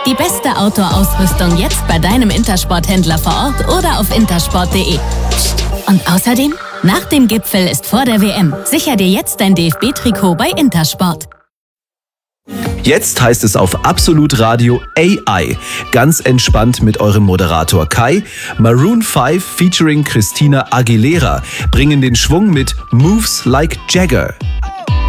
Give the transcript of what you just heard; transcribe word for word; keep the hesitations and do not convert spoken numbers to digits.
Die beste Outdoor-Ausrüstung jetzt bei deinem Intersport-Händler vor Ort oder auf intersport punkt de. Psst. Und außerdem, nach dem Gipfel ist vor der W M. Sicher dir jetzt dein D F B-Trikot bei Intersport. Jetzt heißt es auf Absolut Radio A I. Ganz entspannt mit eurem Moderator Kai. Maroon fünf featuring Christina Aguilera bringen den Schwung mit Moves Like Jagger.